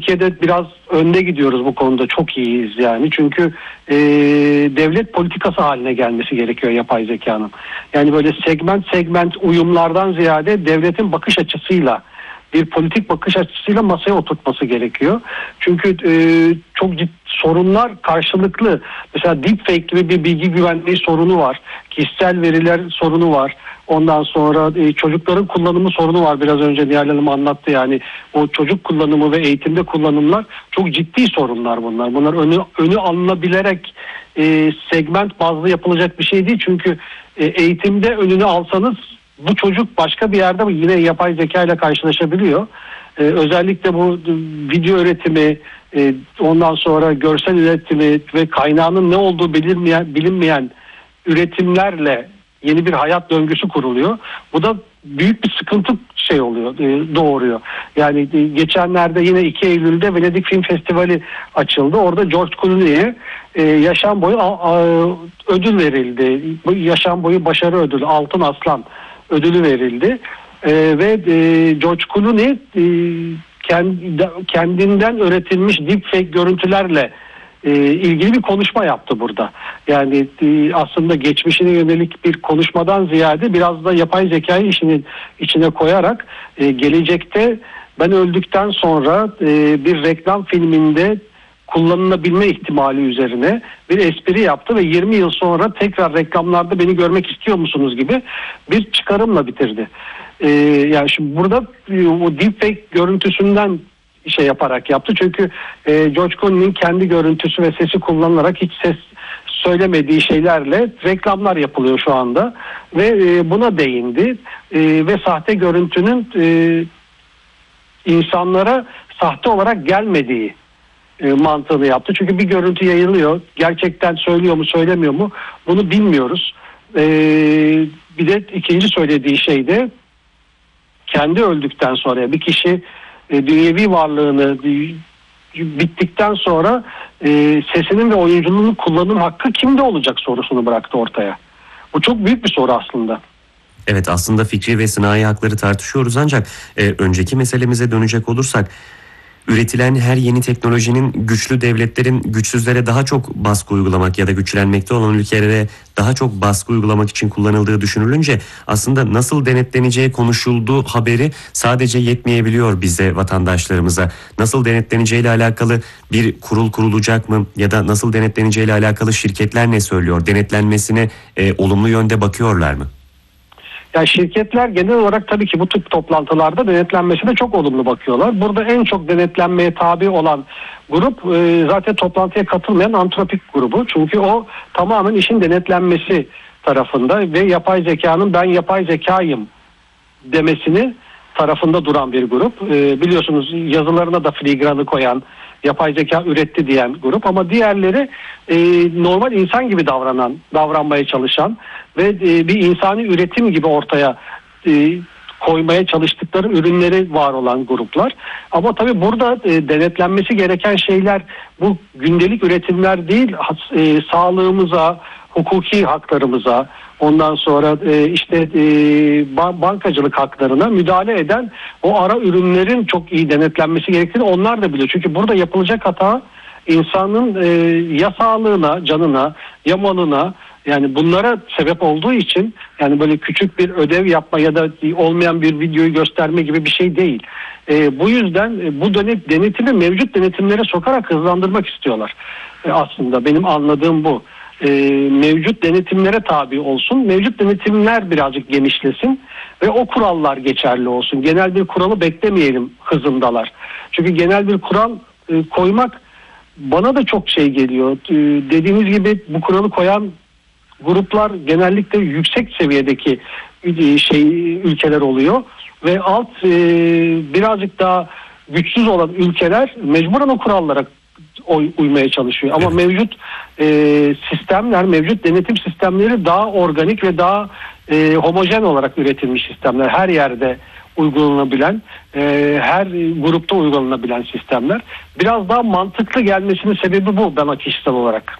Türkiye'de biraz önde gidiyoruz bu konuda, çok iyiyiz yani. Çünkü devlet politikası haline gelmesi gerekiyor yapay zekanın. Yani böyle segment uyumlardan ziyade devletin bakış açısıyla, bir politik bakış açısıyla masaya oturtması gerekiyor. Çünkü çok ciddi sorunlar karşılıklı. Mesela deepfake gibi bir bilgi güvenliği sorunu var. Kişisel veriler sorunu var. Ondan sonra çocukların kullanımı sorunu var. Biraz önce Nihal Hanım anlattı yani. O çocuk kullanımı ve eğitimde kullanımlar çok ciddi sorunlar bunlar. Bunlar önü alınabilerek segment bazlı yapılacak bir şey değil. Çünkü eğitimde önünü alsanız bu çocuk başka bir yerde yine yapay zeka ile karşılaşabiliyor. Özellikle bu video üretimi, ondan sonra görsel üretimi ve kaynağının ne olduğu bilinmeyen üretimlerle yeni bir hayat döngüsü kuruluyor. Bu da büyük bir sıkıntı doğuruyor. Yani geçenlerde yine 2 Eylül'de Venedik Film Festivali açıldı. Orada George Clooney'e yaşam boyu ödül verildi. Bu yaşam boyu başarı ödülü, Altın Aslan ödülü verildi. Ve George Clooney kendinden üretilmiş deepfake görüntülerle ilgili bir konuşma yaptı burada. Yani aslında geçmişine yönelik bir konuşmadan ziyade biraz da yapay zekayı işinin içine koyarak gelecekte ben öldükten sonra bir reklam filminde kullanılabilme ihtimali üzerine bir espri yaptı ve 20 yıl sonra tekrar reklamlarda beni görmek istiyor musunuz gibi bir çıkarımla bitirdi. Yani şimdi burada o deepfake görüntüsünden yaparak yaptı. Çünkü George Clooney'nin kendi görüntüsü ve sesi kullanılarak hiç ses söylemediği şeylerle reklamlar yapılıyor şu anda. Ve buna değindi. Ve sahte görüntünün insanlara sahte olarak gelmediği mantığını yaptı. Çünkü bir görüntü yayılıyor. Gerçekten söylüyor mu söylemiyor mu bunu bilmiyoruz. Bir de ikinci söylediği şey de kendi öldükten sonra bir kişi dünyevi varlığını bittikten sonra sesinin ve oyunculuğunun kullanım hakkı kimde olacak sorusunu bıraktı ortaya. Bu çok büyük bir soru aslında. Evet, aslında fikri ve sınai hakları tartışıyoruz ancak önceki meselemize dönecek olursak üretilen her yeni teknolojinin güçlü devletlerin güçsüzlere daha çok baskı uygulamak ya da güçlenmekte olan ülkelere daha çok baskı uygulamak için kullanıldığı düşünülünce aslında nasıl denetleneceği konuşulduğu haberi sadece yetmeyebiliyor bize, vatandaşlarımıza. Nasıl denetleneceğiyle alakalı bir kurul kurulacak mı ya da nasıl denetleneceğiyle alakalı şirketler ne söylüyor? Denetlenmesine olumlu yönde bakıyorlar mı? Yani şirketler genel olarak tabii ki bu tip toplantılarda denetlenmesine çok olumlu bakıyorlar. Burada en çok denetlenmeye tabi olan grup zaten toplantıya katılmayan Anthropic grubu. Çünkü o tamamen işin denetlenmesi tarafında ve yapay zekanın ben yapay zekayım demesini tarafında duran bir grup. Biliyorsunuz yazılarına da filigranı koyan, yapay zeka üretti diyen grup, ama diğerleri normal insan gibi davranmaya çalışan ve bir insani üretim gibi ortaya koymaya çalıştıkları ürünleri var olan gruplar. Ama tabii burada denetlenmesi gereken şeyler bu gündelik üretimler değil, sağlığımıza, hukuki haklarımıza, ondan sonra bankacılık haklarına müdahale eden o ara ürünlerin çok iyi denetlenmesi gerektiğini onlar da biliyor. Çünkü burada yapılacak hata insanın ya sağlığına, canına, ya malına, yani bunlara sebep olduğu için, yani böyle küçük bir ödev yapma ya da olmayan bir videoyu gösterme gibi bir şey değil. Bu yüzden bu denetimi mevcut denetimlere sokarak hızlandırmak istiyorlar. Aslında benim anladığım bu. Mevcut denetimlere tabi olsun. Mevcut denetimler birazcık genişlesin ve o kurallar geçerli olsun. Genel bir kuralı beklemeyelim hızındalar. Çünkü genel bir kural koymak bana da çok şey geliyor. Dediğiniz gibi bu kuralı koyan gruplar genellikle yüksek seviyedeki ülkeler oluyor ve birazcık daha güçsüz olan ülkeler mecburen o kurallara uymaya çalışıyor. Ama mevcut sistemler, mevcut denetim sistemleri daha organik ve daha homojen olarak üretilmiş sistemler. Her yerde uygulanabilen, her grupta uygulanabilen sistemler. Biraz daha mantıklı gelmesinin sebebi bu bana kişisel olarak.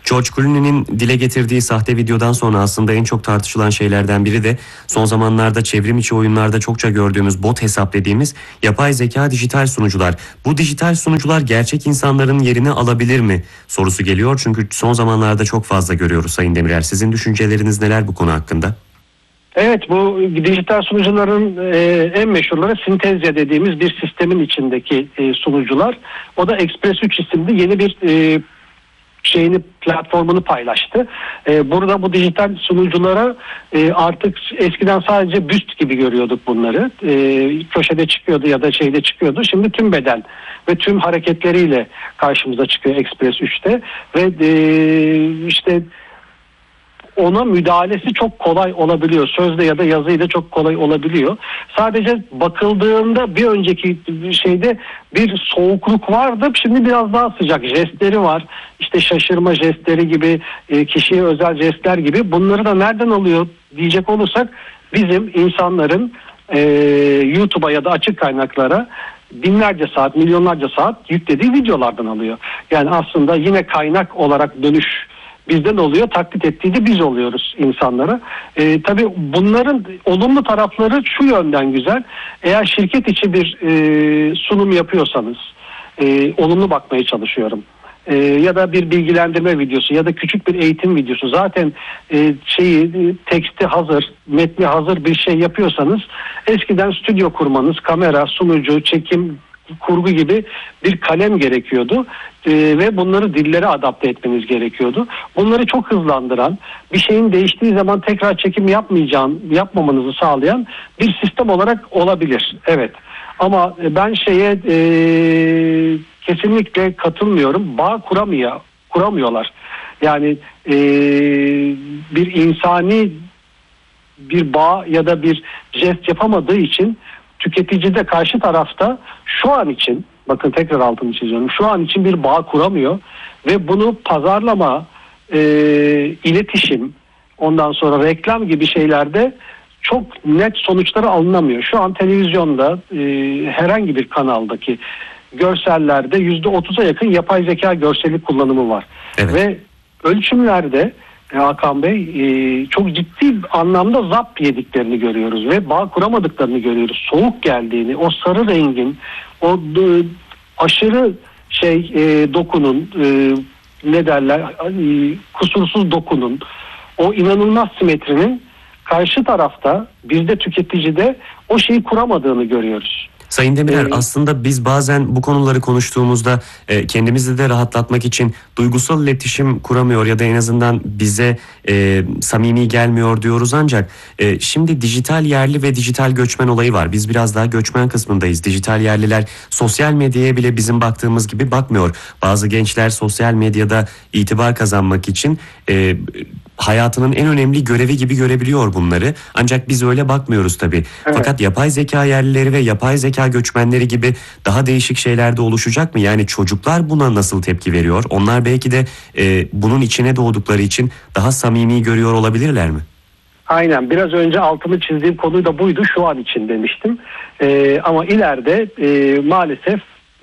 George Clooney'nin dile getirdiği sahte videodan sonra aslında en çok tartışılan şeylerden biri de son zamanlarda çevrim içi oyunlarda çokça gördüğümüz bot hesap dediğimiz yapay zeka dijital sunucular. Bu dijital sunucular gerçek insanların yerini alabilir mi sorusu geliyor. Çünkü son zamanlarda çok fazla görüyoruz Sayın Demirel. Sizin düşünceleriniz neler bu konu hakkında? Evet, bu dijital sunucuların en meşhurları Synthesia dediğimiz bir sistemin içindeki sunucular. O da Express 3 isimli yeni bir platformunu paylaştı. Burada bu dijital sunuculara artık eskiden sadece büst gibi görüyorduk bunları. Köşede çıkıyordu ya da şeyde çıkıyordu. Şimdi tüm beden ve tüm hareketleriyle karşımıza çıkıyor Express 3'te ve işte ona müdahalesi çok kolay olabiliyor. Sözle ya da yazıyla çok kolay olabiliyor. Sadece bakıldığında bir önceki şeyde bir soğukluk vardı. Şimdi biraz daha sıcak jestleri var. İşte şaşırma jestleri gibi, kişiye özel jestler gibi. Bunları da nereden alıyor diyecek olursak bizim insanların YouTube'a ya da açık kaynaklara binlerce saat, milyonlarca saat yüklediği videolardan alıyor. Yani aslında yine kaynak olarak dönüş bizden oluyor, taklit ettiği de biz oluyoruz insanlara. Tabii bunların olumlu tarafları şu yönden güzel. Eğer şirket içi bir sunum yapıyorsanız, olumlu bakmaya çalışıyorum. Ya da bir bilgilendirme videosu ya da küçük bir eğitim videosu, zaten teksti hazır, metni hazır bir şey yapıyorsanız eskiden stüdyo kurmanız, kamera, sunucu, çekim, kurgu gibi bir kalem gerekiyordu ve bunları dillere adapte etmeniz gerekiyordu. Bunları çok hızlandıran, bir şeyin değiştiği zaman tekrar çekim yapmamanızı sağlayan bir sistem olarak olabilir. Evet. Ama ben kesinlikle katılmıyorum. Bağ kuramıyorlar. Yani bir insani bir bağ ya da bir jest yapamadığı için tüketici de karşı tarafta şu an için, bakın tekrar altını çiziyorum, şu an için bir bağ kuramıyor ve bunu pazarlama, iletişim, ondan sonra reklam gibi şeylerde çok net sonuçları alınamıyor. Şu an televizyonda herhangi bir kanaldaki görsellerde %30'a yakın yapay zeka görseli kullanımı var. Evet. Ve ölçümlerde Hakan Bey çok ciddi anlamda zapt yediklerini görüyoruz ve bağ kuramadıklarını görüyoruz. Soğuk geldiğini, o sarı rengin, o aşırı dokunun, kusursuz dokunun, o inanılmaz simetrinin karşı tarafta, bizde tüketicide o şeyi kuramadığını görüyoruz. Sayın Demirel, aslında biz bazen bu konuları konuştuğumuzda kendimizi de rahatlatmak için duygusal iletişim kuramıyor ya da en azından bize samimi gelmiyor diyoruz, ancak şimdi dijital yerli ve dijital göçmen olayı var. Biz biraz daha göçmen kısmındayız. Dijital yerliler sosyal medyaya bile bizim baktığımız gibi bakmıyor. Bazı gençler sosyal medyada itibar kazanmak için hayatının en önemli görevi gibi görebiliyor bunları. Ancak biz öyle bakmıyoruz tabii. Evet. Fakat yapay zeka yerlileri ve yapay zeka göçmenleri gibi daha değişik şeyler de oluşacak mı? Yani çocuklar buna nasıl tepki veriyor? Onlar belki de bunun içine doğdukları için daha samimi görüyor olabilirler mi? Aynen. Biraz önce altını çizdiğim konu da buydu. Şu an için demiştim. Ama ileride maalesef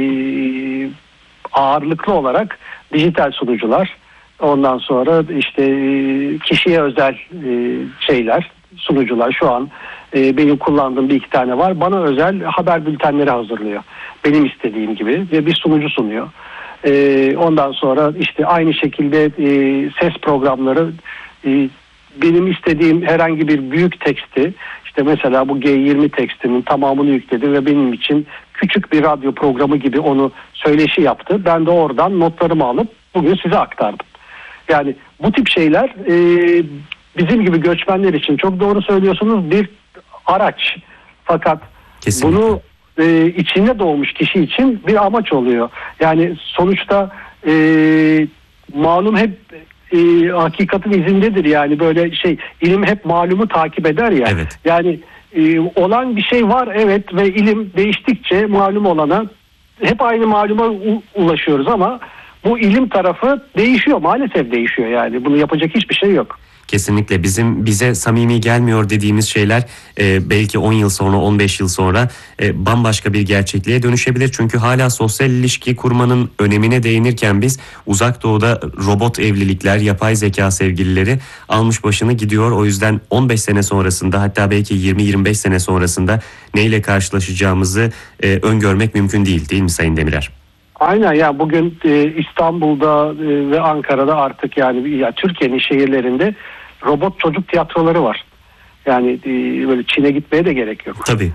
ağırlıklı olarak dijital sunucular, ondan sonra işte kişiye özel sunucular, şu an benim kullandığım bir iki tane var. Bana özel haber bültenleri hazırlıyor. Benim istediğim gibi ve bir sunucu sunuyor. Ondan sonra işte aynı şekilde ses programları, benim istediğim herhangi bir büyük teksti, işte mesela bu G20 tekstinin tamamını yükledi ve benim için küçük bir radyo programı gibi onu söyleşi yaptı. Ben de oradan notlarımı alıp bugün size aktardım. Yani bu tip şeyler bizim gibi göçmenler için, çok doğru söylüyorsunuz, bir araç. Fakat kesinlikle bunu içinde doğmuş kişi için bir amaç oluyor. Yani sonuçta malum hep hakikatin izindedir, yani böyle ilim hep malumu takip eder ya. Evet. Yani olan bir şey var, evet, ve ilim değiştikçe malum olana hep aynı maluma ulaşıyoruz ama bu ilim tarafı değişiyor, maalesef değişiyor, yani bunu yapacak hiçbir şey yok. Kesinlikle bize samimi gelmiyor dediğimiz şeyler belki 10 yıl sonra, 15 yıl sonra bambaşka bir gerçekliğe dönüşebilir. Çünkü hala sosyal ilişki kurmanın önemine değinirken biz Uzak Doğu'da robot evlilikler, yapay zeka sevgilileri almış başını gidiyor. O yüzden 15 sene sonrasında, hatta belki 20-25 sene sonrasında neyle karşılaşacağımızı öngörmek mümkün değil mi Sayın Demirer? Aynen ya, bugün İstanbul'da ve Ankara'da artık yani Türkiye'nin şehirlerinde robot çocuk tiyatroları var. Yani böyle Çin'e gitmeye de gerek yok. Tabii.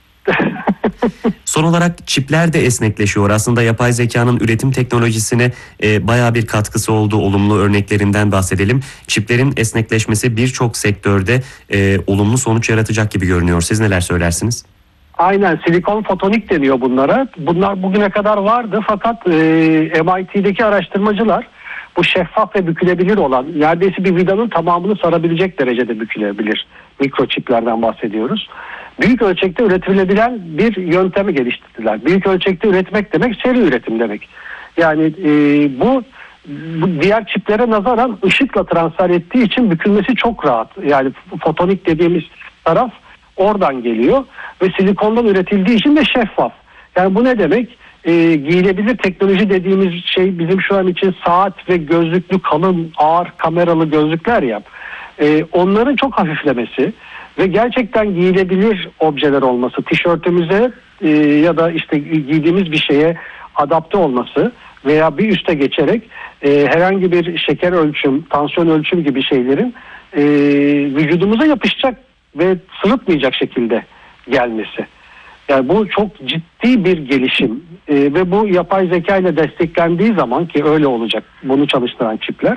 Son olarak çipler de esnekleşiyor. Aslında yapay zekanın üretim teknolojisine bayağı bir katkısı olduğu olumlu örneklerinden bahsedelim. Çiplerin esnekleşmesi birçok sektörde olumlu sonuç yaratacak gibi görünüyor. Siz neler söylersiniz? Aynen, silikon fotonik deniyor bunlara. Bunlar bugüne kadar vardı fakat MIT'deki araştırmacılar bu şeffaf ve bükülebilir olan, neredeyse bir vidanın tamamını sarabilecek derecede bükülebilir mikroçiplerden bahsediyoruz. Büyük ölçekte üretilebilen bir yöntemi geliştirdiler. Büyük ölçekte üretmek demek seri üretim demek. Yani bu diğer çiplere nazaran ışıkla transfer ettiği için bükülmesi çok rahat. Yani fotonik dediğimiz taraf oradan geliyor ve silikondan üretildiği için de şeffaf. Yani bu ne demek? Giyilebilir teknoloji dediğimiz şey bizim şu an için saat ve gözlüklü kalın ağır kameralı gözlükler ya. Onların çok hafiflemesi ve gerçekten giyilebilir objeler olması, tişörtümüze ya da işte giydiğimiz bir şeye adapte olması veya bir üste geçerek herhangi bir şeker ölçüm, tansiyon ölçüm gibi şeylerin vücudumuza yapışacak ve sırıtmayacak şekilde gelmesi. Yani bu çok ciddi bir gelişim ve bu yapay zeka ile desteklendiği zaman, ki öyle olacak bunu çalıştıran çipler,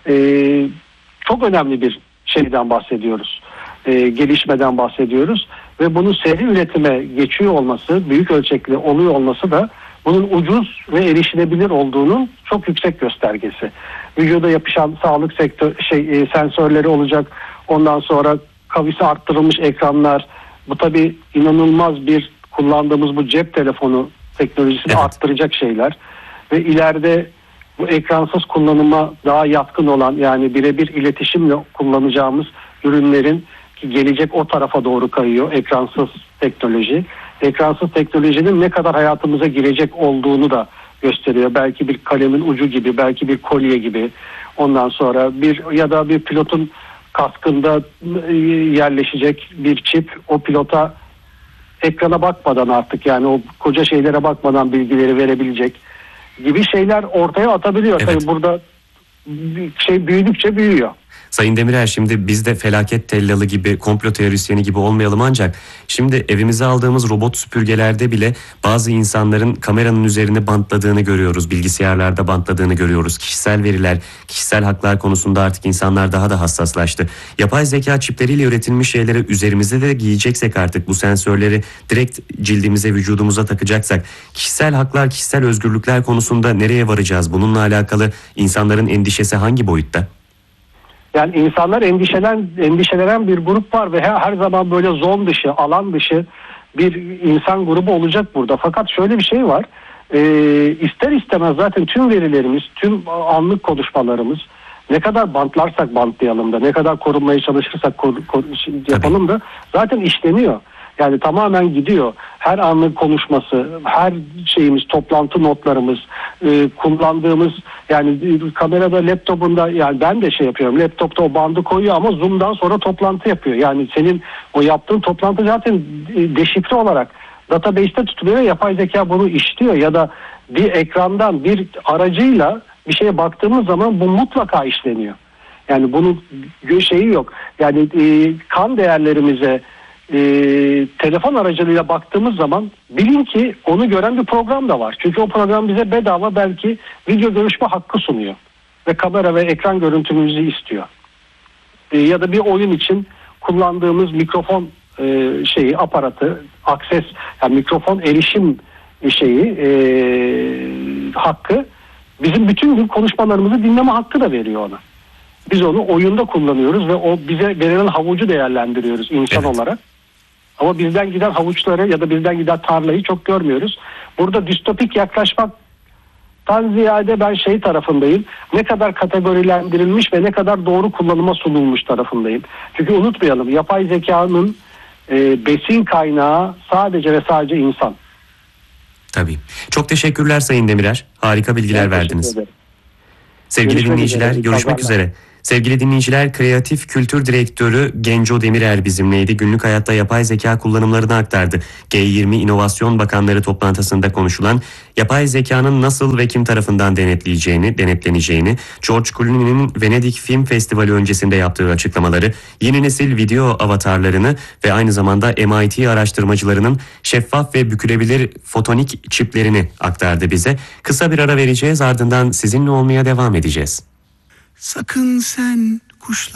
çok önemli bir şeyden bahsediyoruz. Gelişmeden bahsediyoruz ve bunun seri üretime geçiyor olması, büyük ölçekli oluyor olması da bunun ucuz ve erişilebilir olduğunun çok yüksek göstergesi. Vücuda yapışan sağlık sensörleri olacak. Ondan sonra kavisi arttırılmış ekranlar. Bu tabii inanılmaz bir kullandığımız bu cep telefonu teknolojisini arttıracak şeyler. Ve ileride bu ekransız kullanıma daha yatkın olan, yani birebir iletişimle kullanacağımız ürünlerin ki gelecek o tarafa doğru kayıyor, ekransız teknoloji. Ekransız teknolojinin ne kadar hayatımıza girecek olduğunu da gösteriyor. Belki bir kalemin ucu gibi, belki bir kolye gibi. Ondan sonra bir pilotun kaskında yerleşecek bir çip, o pilota ekrana bakmadan artık, yani o koca şeylere bakmadan bilgileri verebilecek gibi şeyler ortaya atabiliyor. Evet. Tabii burada şey büyüdükçe büyüyor. Sayın Demirer, şimdi biz de felaket tellalı gibi, komplo teorisyeni gibi olmayalım, ancak şimdi evimize aldığımız robot süpürgelerde bile bazı insanların kameranın üzerine bantladığını görüyoruz. Bilgisayarlarda bantladığını görüyoruz. Kişisel veriler, kişisel haklar konusunda artık insanlar daha da hassaslaştı. Yapay zeka çipleriyle üretilmiş şeyleri üzerimize de giyeceksek, artık bu sensörleri direkt cildimize, vücudumuza takacaksak, kişisel haklar, kişisel özgürlükler konusunda nereye varacağız? Bununla alakalı insanların endişesi hangi boyutta? Yani insanlar endişelenen bir grup var ve her zaman böyle zon dışı, alan dışı bir insan grubu olacak burada. Fakat şöyle bir şey var. İster istemez zaten tüm verilerimiz, tüm anlık konuşmalarımız, ne kadar bantlarsak bantlayalım da, ne kadar korunmaya çalışırsak yapalım da zaten işleniyor. Yani tamamen gidiyor. Her anlık konuşması, her şeyimiz, toplantı notlarımız, kullandığımız, yani kamerada, laptopunda, yani ben de şey yapıyorum. Laptopta o bandı koyuyor ama Zoom'dan sonra toplantı yapıyor. Yani senin o yaptığın toplantı zaten deşifre olarak database'te tutuluyor ve yapay zeka bunu işliyor. Ya da bir ekrandan bir aracıyla bir şeye baktığımız zaman bu mutlaka işleniyor. Yani bunun şeyi yok. Yani kan değerlerimize telefon aracılığıyla baktığımız zaman bilin ki onu gören bir program da var. Çünkü o program bize bedava belki video görüşme hakkı sunuyor. Ve kamera ve ekran görüntümüzü istiyor. Ya da bir oyun için kullandığımız mikrofon aparatı, akses, yani mikrofon erişim hakkı bizim bütün gün konuşmalarımızı dinleme hakkı da veriyor ona. Biz onu oyunda kullanıyoruz ve o bize verilen havucu değerlendiriyoruz insan olarak. Ama bizden giden havuçları ya da bizden giden tarlayı çok görmüyoruz. Burada distopik yaklaşmak ziyade ben şey tarafındayım. Ne kadar kategorilendirilmiş ve ne kadar doğru kullanıma sunulmuş tarafındayım. Çünkü unutmayalım, yapay zekanın besin kaynağı sadece ve sadece insan. Tabii. Çok teşekkürler Sayın Demirer. Harika bilgiler verdiniz. Sevgili Görüşmek dinleyiciler, üzere. görüşmek üzere. Sevgili dinleyiciler, Kreatif Kültür Direktörü Genco Demirer bizimleydi. Günlük hayatta yapay zeka kullanımlarını aktardı. G20 İnovasyon Bakanları toplantısında konuşulan yapay zekanın nasıl ve kim tarafından denetleneceğini, George Clooney'nin Venedik Film Festivali öncesinde yaptığı açıklamaları, yeni nesil video avatarlarını ve aynı zamanda MIT araştırmacılarının şeffaf ve bükülebilir fotonik çiplerini aktardı bize. Kısa bir ara vereceğiz, ardından sizinle olmaya devam edeceğiz. Sakın sen kuşlar